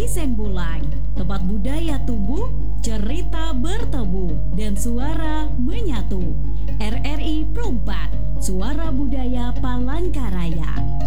Sengbulang, tempat budaya tumbuh, cerita bertemu, dan suara menyatu. RRI Pro 4, Suara Budaya Palangkaraya.